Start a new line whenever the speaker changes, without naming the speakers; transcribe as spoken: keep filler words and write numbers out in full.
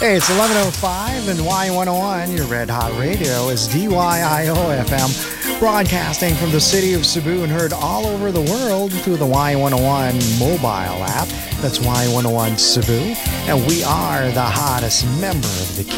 Hey, it's eleven oh five and Y one oh one, your red hot radio, is D Y I O F M, broadcasting from the city of Cebu and heard all over the world through the Y one oh one mobile app. That's Y one oh one Cebu, and we are the hottest member of the